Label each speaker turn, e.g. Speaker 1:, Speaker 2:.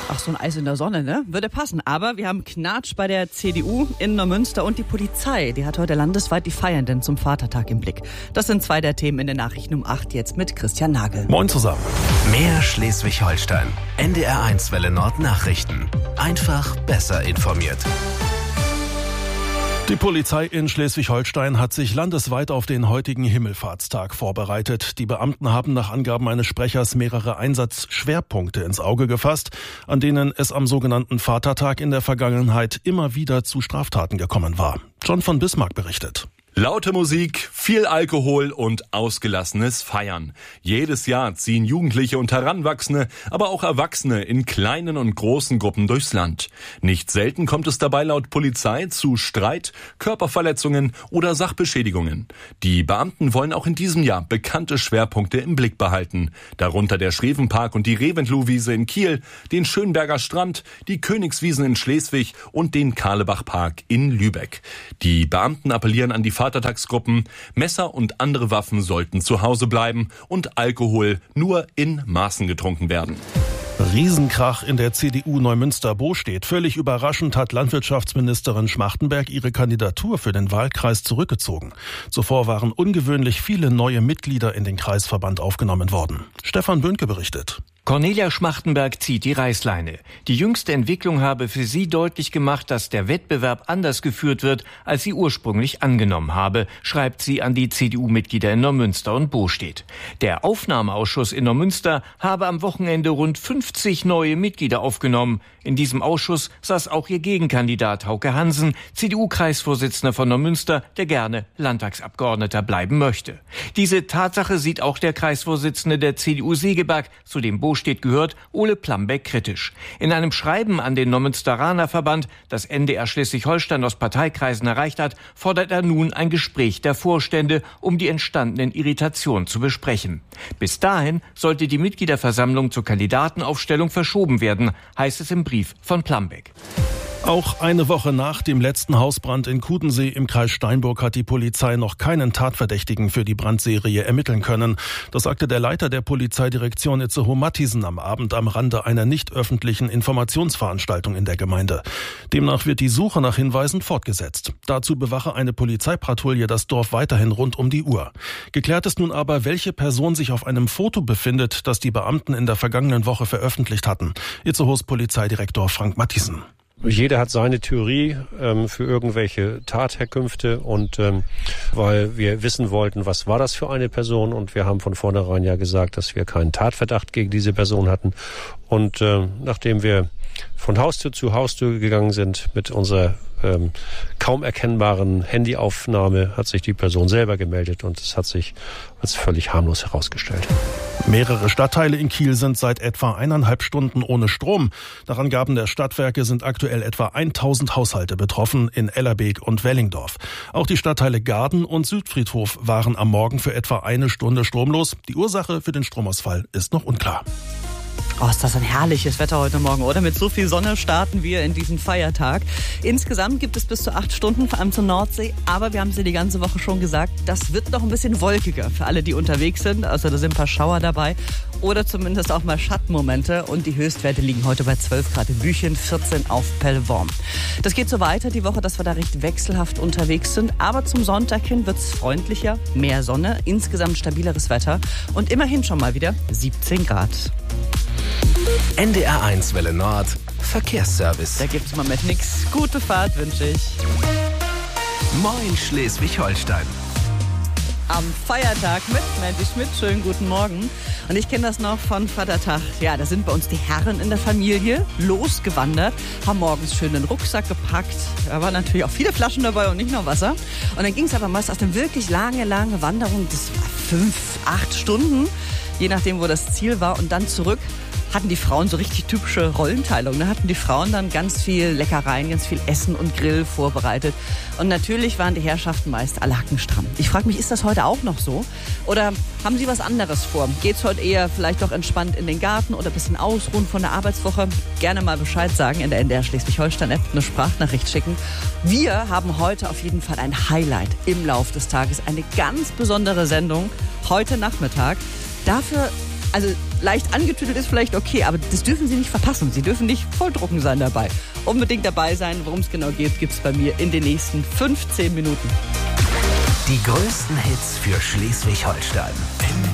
Speaker 1: Ach, so ein Eis in der Sonne, ne? Würde passen. Aber wir haben Knatsch bei der CDU in Neumünster und die Polizei. Die hat heute landesweit die Feiernden zum Vatertag im Blick. Das sind zwei der Themen in den Nachrichten um 8 jetzt mit Christian Nagel.
Speaker 2: Moin zusammen.
Speaker 3: Mehr Schleswig-Holstein. NDR1 Welle Nord Nachrichten. Einfach besser informiert.
Speaker 2: Die Polizei in Schleswig-Holstein hat sich landesweit auf den heutigen Himmelfahrtstag vorbereitet. Die Beamten haben nach Angaben eines Sprechers mehrere Einsatzschwerpunkte ins Auge gefasst, an denen es am sogenannten Vatertag in der Vergangenheit immer wieder zu Straftaten gekommen war. John von Bismarck berichtet.
Speaker 4: Laute Musik, viel Alkohol und ausgelassenes Feiern. Jedes Jahr ziehen Jugendliche und Heranwachsende, aber auch Erwachsene in kleinen und großen Gruppen durchs Land. Nicht selten kommt es dabei laut Polizei zu Streit, Körperverletzungen oder Sachbeschädigungen. Die Beamten wollen auch in diesem Jahr bekannte Schwerpunkte im Blick behalten. Darunter der Schrevenpark und die Reventlow-Wiese in Kiel, den Schönberger Strand, die Königswiesen in Schleswig und den Karlebach-Park in Lübeck. Die Beamten appellieren an die Vatertagsgruppen, Messer und andere Waffen sollten zu Hause bleiben und Alkohol nur in Maßen getrunken werden.
Speaker 2: Riesenkrach in der CDU Neumünster-Bostedt. Völlig überraschend hat Landwirtschaftsministerin Schmachtenberg ihre Kandidatur für den Wahlkreis zurückgezogen. Zuvor waren ungewöhnlich viele neue Mitglieder in den Kreisverband aufgenommen worden. Stefan Böhnke berichtet.
Speaker 5: Cornelia Schmachtenberg zieht die Reißleine. Die jüngste Entwicklung habe für sie deutlich gemacht, dass der Wettbewerb anders geführt wird, als sie ursprünglich angenommen habe, schreibt sie an die CDU-Mitglieder in Neumünster und Bostedt. Der Aufnahmeausschuss in Neumünster habe am Wochenende rund 50 neue Mitglieder aufgenommen. In diesem Ausschuss saß auch ihr Gegenkandidat Hauke Hansen, CDU-Kreisvorsitzender von Neumünster, der gerne Landtagsabgeordneter bleiben möchte. Diese Tatsache sieht auch der Kreisvorsitzende der CDU Segeberg, zu dem Bostedt gehört, Ole Plambeck, kritisch. In einem Schreiben an den Neumünsteraner Verband, das NDR Schleswig-Holstein aus Parteikreisen erreicht hat, fordert er nun ein Gespräch der Vorstände, um die entstandenen Irritationen zu besprechen. Bis dahin sollte die Mitgliederversammlung zur Kandidatenaufstellung verschoben werden, heißt es im Brief von Plambeck.
Speaker 2: Auch eine Woche nach dem letzten Hausbrand in Kudensee im Kreis Steinburg hat die Polizei noch keinen Tatverdächtigen für die Brandserie ermitteln können. Das sagte der Leiter der Polizeidirektion Itzehoe Mathiesen am Abend am Rande einer nicht öffentlichen Informationsveranstaltung in der Gemeinde. Demnach wird die Suche nach Hinweisen fortgesetzt. Dazu bewache eine Polizeipatrouille das Dorf weiterhin rund um die Uhr. Geklärt ist nun aber, welche Person sich auf einem Foto befindet, das die Beamten in der vergangenen Woche veröffentlicht hatten. Itzehoes Polizeidirektor Frank Mathiesen.
Speaker 6: Jeder hat seine Theorie für irgendwelche Tatherkünfte und weil wir wissen wollten, was war das für eine Person, und wir haben von vornherein ja gesagt, dass wir keinen Tatverdacht gegen diese Person hatten, und nachdem wir von Haustür zu Haustür gegangen sind mit unserer kaum erkennbaren Handyaufnahme, hat sich die Person selber gemeldet und es hat sich als völlig harmlos herausgestellt.
Speaker 2: Mehrere Stadtteile in Kiel sind seit etwa 1,5 Stunden ohne Strom. Nach Angaben der Stadtwerke sind aktuell etwa 1000 Haushalte betroffen in Ellerbeek und Wellingdorf. Auch die Stadtteile Garden und Südfriedhof waren am Morgen für etwa 1 Stunde stromlos. Die Ursache für den Stromausfall ist noch unklar.
Speaker 1: Oh, ist das ein herrliches Wetter heute Morgen, oder? Mit so viel Sonne starten wir in diesen Feiertag. Insgesamt gibt es bis zu 8 Stunden, vor allem zur Nordsee. Aber wir haben es ja die ganze Woche schon gesagt, das wird noch ein bisschen wolkiger für alle, die unterwegs sind. Also da sind ein paar Schauer dabei oder zumindest auch mal Schattenmomente. Und die Höchstwerte liegen heute bei 12 Grad in Büchen, 14 auf Pellworm. Das geht so weiter die Woche, dass wir da recht wechselhaft unterwegs sind. Aber zum Sonntag hin wird es freundlicher, mehr Sonne, insgesamt stabileres Wetter und immerhin schon mal wieder 17 Grad.
Speaker 3: NDR1 Welle Nord Verkehrsservice.
Speaker 1: Da gibt's im Moment nichts. Gute Fahrt wünsche ich.
Speaker 3: Moin Schleswig-Holstein.
Speaker 1: Am Feiertag mit Mandy Schmidt. Schönen guten Morgen. Und ich kenne das noch von Vatertag. Ja, da sind bei uns die Herren in der Familie losgewandert, haben morgens schön den Rucksack gepackt. Da waren natürlich auch viele Flaschen dabei und nicht nur Wasser. Und dann ging es aber meist aus einer wirklich lange Wanderung. Das war 5-8 Stunden, je nachdem, wo das Ziel war. Und dann zurück hatten die Frauen so richtig typische Rollenteilung. Da hatten die Frauen dann ganz viel Leckereien, ganz viel Essen und Grill vorbereitet. Und natürlich waren die Herrschaften meist alle hackenstramm. Ich frage mich, ist das heute auch noch so? Oder haben Sie was anderes vor? Geht's heute eher vielleicht doch entspannt in den Garten oder ein bisschen ausruhen von der Arbeitswoche? Gerne mal Bescheid sagen in der NDR Schleswig-Holstein-App, eine Sprachnachricht schicken. Wir haben heute auf jeden Fall ein Highlight im Lauf des Tages. Eine ganz besondere Sendung heute Nachmittag. Dafür Also leicht angetüdelt ist vielleicht okay, aber das dürfen Sie nicht verpassen. Sie dürfen nicht volldrucken sein dabei. Unbedingt dabei sein. Worum es genau geht, gibt's bei mir in den nächsten 15 Minuten.
Speaker 3: Die größten Hits für Schleswig-Holstein.